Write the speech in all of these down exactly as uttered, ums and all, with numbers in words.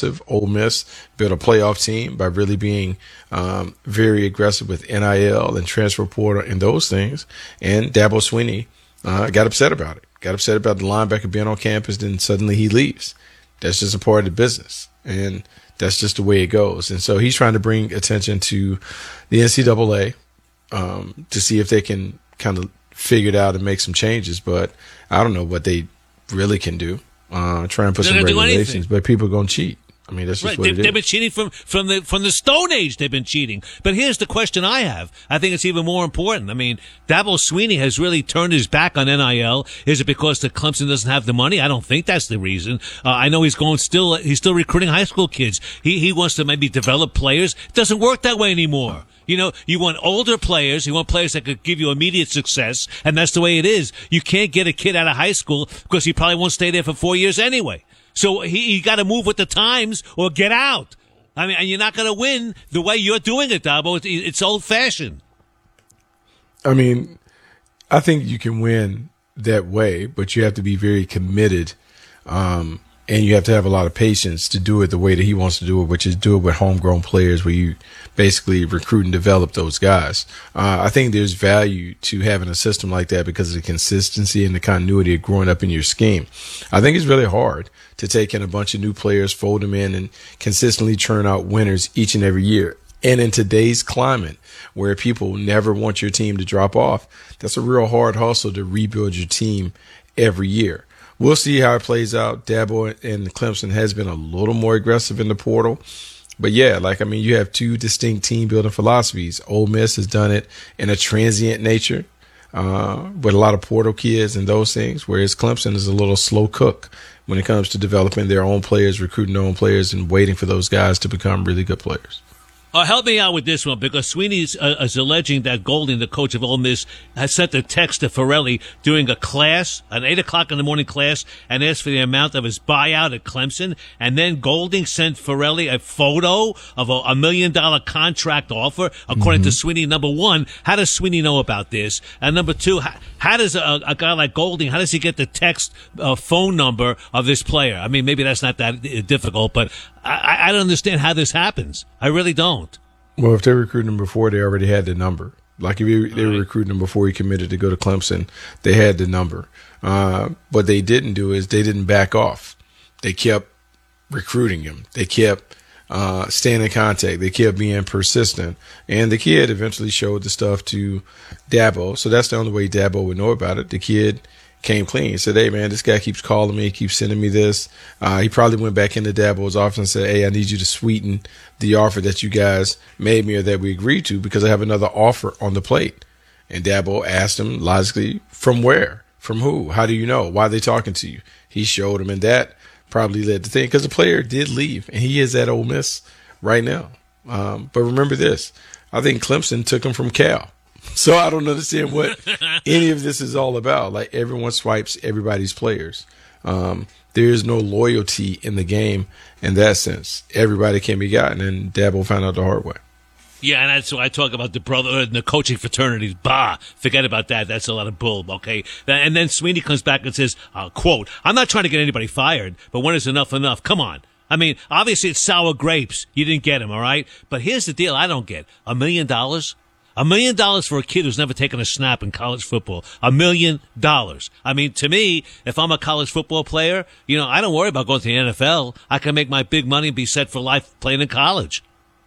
aggressive. Ole Miss built a playoff team by really being um, very aggressive with N I L and transfer portal and those things. And Dabo Swinney uh, got upset about it. Got upset about the linebacker being on campus, then suddenly he leaves. That's just a part of the business. And that's just the way it goes. And so he's trying to bring attention to the N C double A um, to see if they can kind of figure it out and make some changes. But I don't know what they really can do. Uh, try and put They're some gonna do regulations, anything. but people are going to cheat. I mean, that's just Right. what They've, it is. they've been cheating from, from the from the Stone Age. They've been cheating. But here's the question I have. I think it's even more important. I mean, Dabo Swinney has really turned his back on N I L. Is it because the Clemson doesn't have the money? I don't think that's the reason. Uh, I know he's going still. He's still recruiting high school kids. He he wants to maybe develop players. It doesn't work that way anymore. You know, you want older players. You want players that could give you immediate success, and that's the way it is. You can't get a kid out of high school because he probably won't stay there for four years anyway. So he, he got to move with the times or get out. I mean, and you're not going to win the way you're doing it, Dabo. It's, it's old-fashioned. I mean, I think you can win that way, but you have to be very committed, um, and you have to have a lot of patience to do it the way that he wants to do it, which is do it with homegrown players where you basically recruit and develop those guys. Uh, I think there's value to having a system like that because of the consistency and the continuity of growing up in your scheme. I think it's really hard to take in a bunch of new players, fold them in, and consistently churn out winners each and every year. And in today's climate, where people never want your team to drop off, that's a real hard hustle to rebuild your team every year. We'll see how it plays out. Dabo and Clemson has been a little more aggressive in the portal. But, yeah, like, I mean, you have two distinct team-building philosophies. Ole Miss has done it in a transient nature uh, with a lot of portal kids and those things, whereas Clemson is a little slow cook when it comes to developing their own players, recruiting their own players, and waiting for those guys to become really good players. Uh, help me out with this one, because Sweeney's uh, is alleging that Golding, the coach of Ole Miss, has sent a text to Ferrelli during a class, an eight o'clock in the morning class, and asked for the amount of his buyout at Clemson. And then Golding sent Ferrelli a photo of a, a million dollar contract offer, according mm-hmm. to Sweeney. Number one, how does Sweeney know about this? And number two, how, how does a, a guy like Golding, how does he get the text uh, phone number of this player? I mean, maybe that's not that difficult, but I, I don't understand how this happens. I really don't. Well, if they recruited him before, they already had the number. Like if you, they were recruiting him before he committed to go to Clemson, they had the number. Uh, what they didn't do is they didn't back off. They kept recruiting him. They kept uh, staying in contact. They kept being persistent. And the kid eventually showed the stuff to Dabo. So that's the only way Dabo would know about it. The kid came clean. He said, hey, man, this guy keeps calling me, keeps sending me this. Uh, he probably went back into Dabo's office and said, hey, I need you to sweeten the offer that you guys made me or that we agreed to because I have another offer on the plate. And Dabo asked him logically, from where? From who? How do you know? Why are they talking to you? He showed him, and that probably led to the thing because the player did leave, and he is at Ole Miss right now. Um, but remember this. I think Clemson took him from Cal. So I don't understand what any of this is all about. Like everyone swipes everybody's players. Um, there is no loyalty in the game in that sense. Everybody can be gotten, and Dabo found out the hard way. Yeah, and that's why I talk about the brotherhood and the coaching fraternities. Bah, forget about that. That's a lot of bull, okay? And then Sweeney comes back and says, uh, quote, I'm not trying to get anybody fired, but when is enough enough? Come on. I mean, obviously it's sour grapes. You didn't get him, all right? But here's the deal I don't get. A million dollars? A million dollars for a kid who's never taken a snap in college football. A million dollars. I mean, to me, if I'm a college football player, you know, I don't worry about going to the N F L. I can make my big money and be set for life playing in college.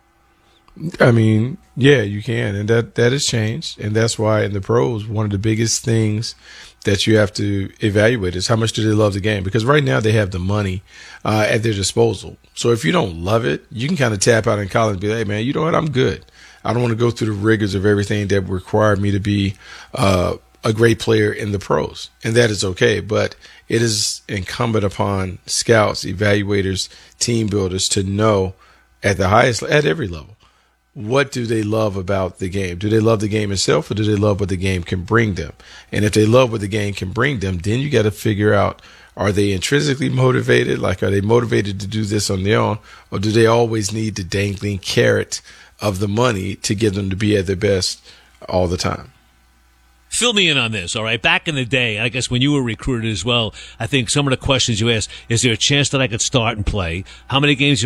I mean, yeah, you can. And that, that has changed. And that's why in the pros, one of the biggest things that you have to evaluate is how much do they love the game? Because right now they have the money uh, at their disposal. So if you don't love it, you can kind of tap out in college and be like, hey, man, you know what? I'm good. I don't want to go through the rigors of everything that required me to be uh, a great player in the pros. And that is okay. But it is incumbent upon scouts, evaluators, team builders to know at the highest, at every level, what do they love about the game? Do they love the game itself or do they love what the game can bring them? And if they love what the game can bring them, then you got to figure out, are they intrinsically motivated? Like, are they motivated to do this on their own? Or do they always need the dangling carrot of the money to get them to be at their best all the time? Fill me in on this, all right? Back in the day, I guess when you were recruited as well, I think some of the questions you asked, is there a chance that I could start and play? How many games